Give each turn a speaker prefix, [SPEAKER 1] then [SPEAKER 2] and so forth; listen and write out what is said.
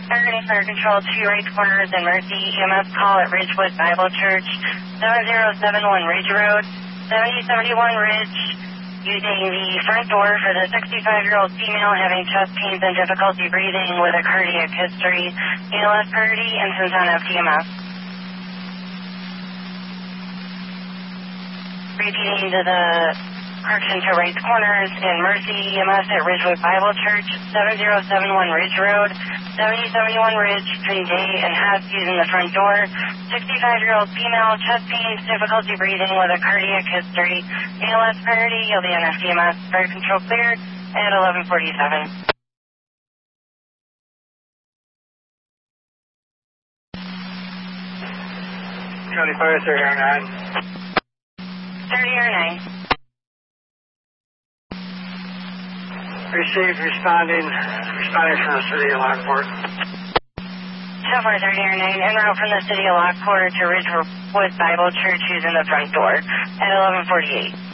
[SPEAKER 1] Targeting Fire Control 2 right corners and Mercy. EMS call at Ridgewood Bible Church, 7071 Ridge Road, 7071 Ridge, using the front door for the 65-year-old female having chest pains and difficulty breathing with a cardiac history. ALS priority and Centana FTMS. Repeating to the correction to right corners in Mercy EMS at Ridgewood Bible Church, 7071 Ridge Road, 7071 Ridge, between day and half using the front door. 65-year-old female, chest pains, difficulty breathing with a cardiac history. ALS priority, you'll be on FTMS. Fire control cleared at 1147.
[SPEAKER 2] County Fire 30R9.
[SPEAKER 1] 30R9.
[SPEAKER 2] Received, responding from the city of Lockport.
[SPEAKER 1] So far, 30R9, en route from the city of Lockport to Ridgewood Bible Church using the front door at 1148.